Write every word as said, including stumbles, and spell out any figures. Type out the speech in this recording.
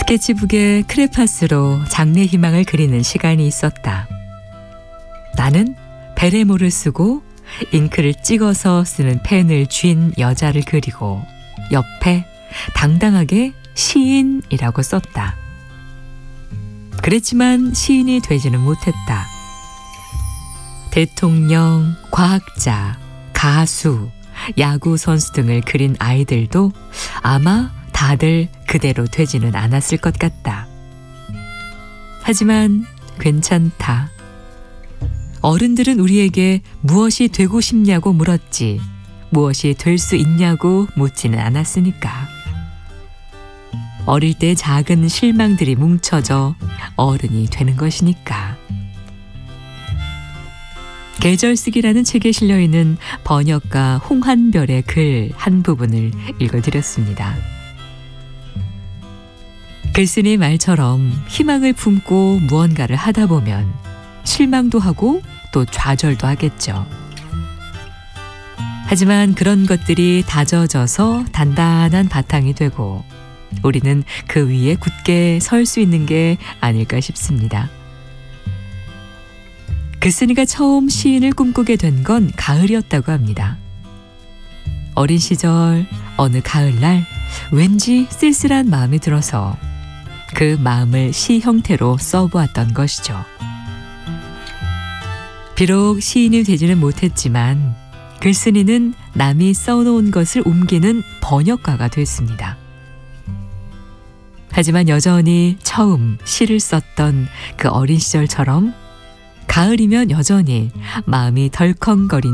스케치북에 크레파스로 장래 희망을 그리는 시간이 있었다. 나는 베레모를 쓰고 잉크를 찍어서 쓰는 펜을 쥔 여자를 그리고 옆에 당당하게 시인이라고 썼다. 그랬지만 시인이 되지는 못했다. 대통령, 과학자, 가수, 야구 선수 등을 그린 아이들도 아마 다들 그대로 되지는 않았을 것 같다. 하지만 괜찮다. 어른들은 우리에게 무엇이 되고 싶냐고 물었지 무엇이 될 수 있냐고 묻지는 않았으니까. 어릴 때 작은 실망들이 뭉쳐져 어른이 되는 것이니까. 계절쓰기라는 책에 실려있는 번역가 홍한별의 글 한 부분을 읽어드렸습니다. 글쓴이 말처럼 희망을 품고 무언가를 하다 보면 실망도 하고 또 좌절도 하겠죠. 하지만 그런 것들이 다져져서 단단한 바탕이 되고 우리는 그 위에 굳게 설 수 있는 게 아닐까 싶습니다. 글쓴이가 처음 시인을 꿈꾸게 된 건 가을이었다고 합니다. 어린 시절 어느 가을날 왠지 쓸쓸한 마음이 들어서 그 마음을 시 형태로 써보았던 것이죠. 비록 시인이 되지는 못했지만 글쓴이는 남이 써놓은 것을 옮기는 번역가가 됐습니다. 하지만 여전히 처음 시를 썼던 그 어린 시절처럼 가을이면 여전히 마음이 덜컹거리는